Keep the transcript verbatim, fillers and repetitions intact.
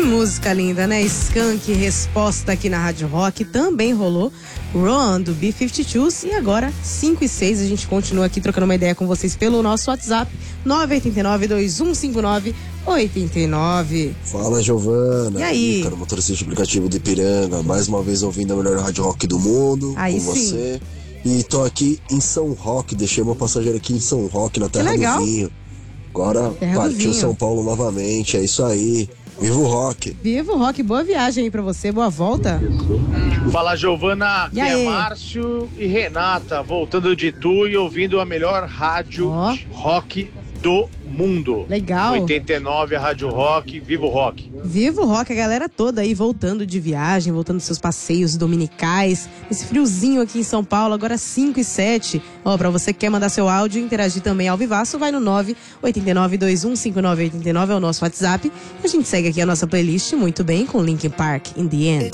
Que música linda, né? Skank, Resposta aqui na Rádio Rock. Também rolou Run, do B cinquenta e dois. E agora, cinco e seis, a gente continua aqui trocando uma ideia com vocês pelo nosso WhatsApp, nove oito nove, dois um cinco nove, oito nove. Fala, Giovana. E aí? Ícaro, motorista de aplicativo de Ipiranga. Mais uma vez ouvindo a melhor rádio rock do mundo. Aí com sim. você. E tô aqui em São Roque. Deixei meu passageiro aqui em São Roque, na terra legal. do vinho. Agora Terra do partiu vinho. São Paulo novamente. É isso aí. Viva o rock. Viva o rock, boa viagem aí pra você, boa volta. Fala, Giovana, E aqui é aí? Márcio e Renata, voltando de Itu e ouvindo a melhor rádio Ó. rock do mundo. Legal. oitenta e nove, a Rádio Rock, viva o rock. Viva o rock, a galera toda aí voltando de viagem, voltando dos seus passeios dominicais. Esse friozinho aqui em São Paulo, agora cinco e sete. Ó, pra você que quer mandar seu áudio e interagir também ao vivaço, vai no nove oito nove, dois um cinco nove, oito nove, é o nosso WhatsApp. A gente segue aqui a nossa playlist muito bem com Linkin Park, In The End.